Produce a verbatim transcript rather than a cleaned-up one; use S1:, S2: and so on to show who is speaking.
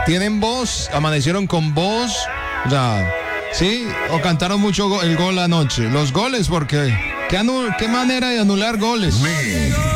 S1: ¿Tienen voz? ¿Amanecieron con voz? O sea, ¿sí? ¿O cantaron mucho go- el gol anoche? Los goles, porque ¿qué, anu- qué manera de anular goles?